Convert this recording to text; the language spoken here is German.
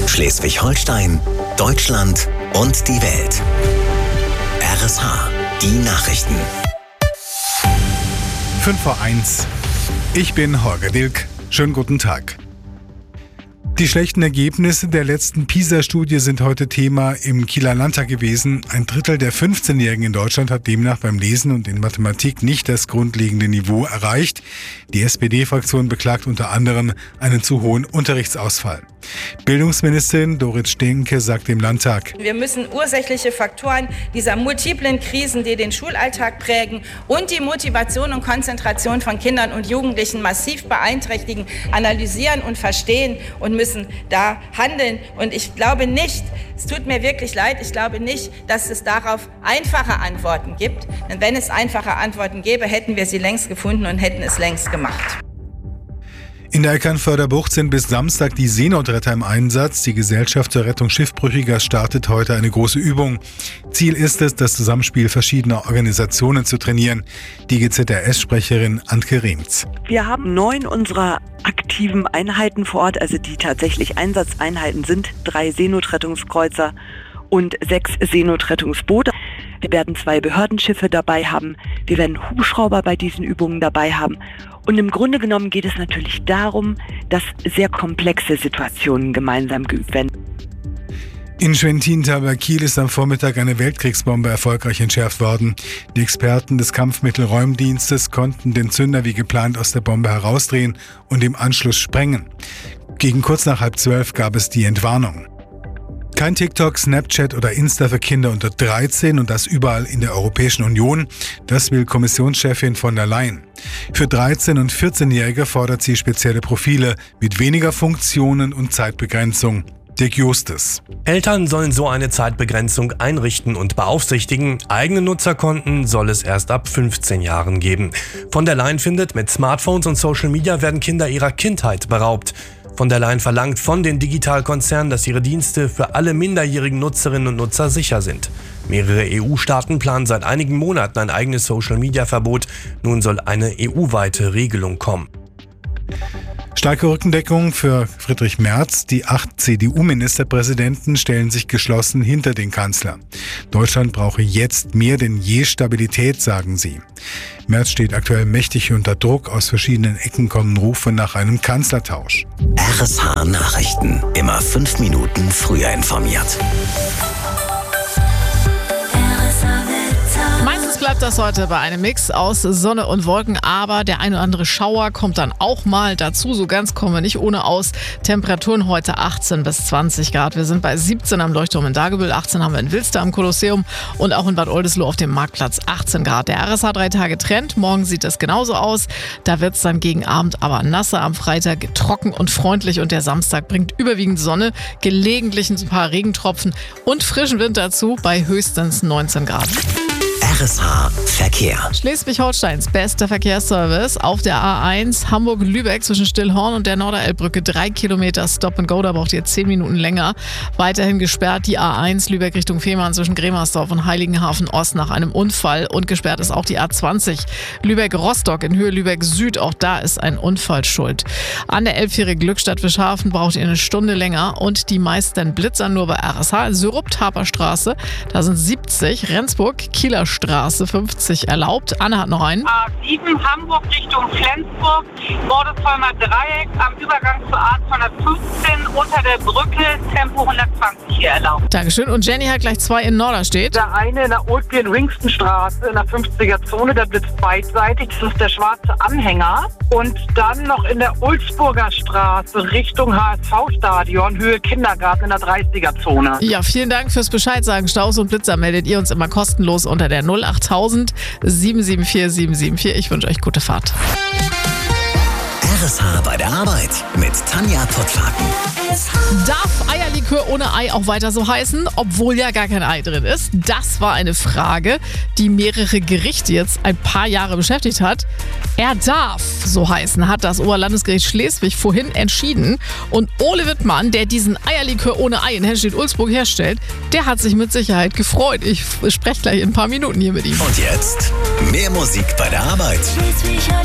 Schleswig-Holstein, Deutschland und die Welt. RSH, die Nachrichten. 5:01. Ich bin Holger Dilk. Schönen guten Tag. Die schlechten Ergebnisse der letzten PISA-Studie sind heute Thema im Kieler Landtag gewesen. Ein Drittel der 15-Jährigen in Deutschland hat demnach beim Lesen und in Mathematik nicht das grundlegende Niveau erreicht. Die SPD-Fraktion beklagt unter anderem einen zu hohen Unterrichtsausfall. Bildungsministerin Dorit Stehnke sagt im Landtag: Wir müssen ursächliche Faktoren dieser multiplen Krisen, die den Schulalltag prägen und die Motivation und Konzentration von Kindern und Jugendlichen massiv beeinträchtigen, analysieren und verstehen und müssen da handeln. Und ich glaube nicht, es tut mir wirklich leid, ich glaube nicht, dass es darauf einfache Antworten gibt. Denn wenn es einfache Antworten gäbe, hätten wir sie längst gefunden und hätten es längst gemacht. In der Eckernförder Bucht sind bis Samstag die Seenotretter im Einsatz. Die Gesellschaft zur Rettung Schiffbrüchiger startet heute eine große Übung. Ziel ist es, das Zusammenspiel verschiedener Organisationen zu trainieren. Die GZRS-Sprecherin Antke Rehms. Wir haben 9 unserer aktiven Einheiten vor Ort, also die tatsächlich Einsatzeinheiten sind, 3 Seenotrettungskreuzer und 6 Seenotrettungsboote. Wir werden 2 Behördenschiffe dabei haben. Wir werden Hubschrauber bei diesen Übungen dabei haben. Und im Grunde genommen geht es natürlich darum, dass sehr komplexe Situationen gemeinsam geübt werden. In Schwentin-Taberkiel ist am Vormittag eine Weltkriegsbombe erfolgreich entschärft worden. Die Experten des Kampfmittelräumdienstes konnten den Zünder wie geplant aus der Bombe herausdrehen und im Anschluss sprengen. Gegen kurz nach 11:30 gab es die Entwarnung. Kein TikTok, Snapchat oder Insta für Kinder unter 13 und das überall in der Europäischen Union. Das will Kommissionschefin von der Leyen. Für 13- und 14-Jährige fordert sie spezielle Profile mit weniger Funktionen und Zeitbegrenzung. Dirk Justus. Eltern sollen so eine Zeitbegrenzung einrichten und beaufsichtigen. Eigene Nutzerkonten soll es erst ab 15 Jahren geben. Von der Leyen findet, mit Smartphones und Social Media werden Kinder ihrer Kindheit beraubt. Von der Leyen verlangt von den Digitalkonzernen, dass ihre Dienste für alle minderjährigen Nutzerinnen und Nutzer sicher sind. Mehrere EU-Staaten planen seit einigen Monaten ein eigenes Social-Media-Verbot. Nun soll eine EU-weite Regelung kommen. Starke Rückendeckung für Friedrich Merz. Die 8 CDU-Ministerpräsidenten stellen sich geschlossen hinter den Kanzler. Deutschland brauche jetzt mehr denn je Stabilität, sagen sie. Merz steht aktuell mächtig unter Druck. Aus verschiedenen Ecken kommen Rufe nach einem Kanzlertausch. RSH Nachrichten. Immer 5 Minuten früher informiert. Meistens bleibt das heute bei einem Mix aus Sonne und Wolken, aber der ein oder andere Schauer kommt dann auch mal dazu. So ganz kommen wir nicht ohne aus. Temperaturen heute 18 bis 20 Grad. Wir sind bei 17 am Leuchtturm in Dagebüll, 18 haben wir in Wilster am Kolosseum und auch in Bad Oldesloe auf dem Marktplatz 18 Grad. Der RSH 3-Tage-Trend, morgen sieht es genauso aus. Da wird es dann gegen Abend aber nasser, am Freitag trocken und freundlich und der Samstag bringt überwiegend Sonne, gelegentlich ein paar Regentropfen und frischen Wind dazu bei höchstens 19 Grad. RSH Verkehr. Schleswig-Holsteins bester Verkehrsservice auf der A1 Hamburg-Lübeck zwischen Stillhorn und der Norderelbbrücke. 3 Kilometer Stop and Go, da braucht ihr 10 Minuten länger. Weiterhin gesperrt die A1 Lübeck Richtung Fehmarn zwischen Gremersdorf und Heiligenhafen Ost nach einem Unfall. Und gesperrt ist auch die A20 Lübeck-Rostock in Höhe Lübeck Süd. Auch da ist ein Unfall schuld. An der Elbfähre Glückstadt-Fischhafen braucht ihr eine Stunde länger. Und die meisten Blitzern nur bei RSH. Syrup-Taper-Straße, da sind 70. Rendsburg, Kieler Straße 50 erlaubt. Anne hat noch einen. A7 Hamburg Richtung Flensburg, Bordesheimer Dreieck am Übergang zur A215 unter der Brücke, Tempo 120 hier erlaubt. Dankeschön. Und Jenny hat gleich 2 in Norderstedt. Der eine in der Oldbier-Wingston-Straße in der 50er-Zone, der blitzt beidseitig. Das ist der schwarze Anhänger. Und dann noch in der Ulzburger Straße Richtung HSV-Stadion, Höhe Kindergarten in der 30er-Zone. Ja, vielen Dank fürs Bescheid sagen. Staus und Blitzer meldet ihr uns immer kostenlos unter der 08000 774 774. Ich wünsche euch gute Fahrt. RSH bei der Arbeit mit Tanja Pottlaken. Darf Eierlikör ohne Ei auch weiter so heißen, obwohl ja gar kein Ei drin ist? Das war eine Frage, die mehrere Gerichte jetzt ein paar Jahre beschäftigt hat. Er darf so heißen, hat das Oberlandesgericht Schleswig vorhin entschieden. Und Ole Wittmann, der diesen Eierlikör ohne Ei in Henstedt-Ulzburg herstellt, der hat sich mit Sicherheit gefreut. Ich spreche gleich in ein paar Minuten hier mit ihm. Und jetzt mehr Musik bei der Arbeit.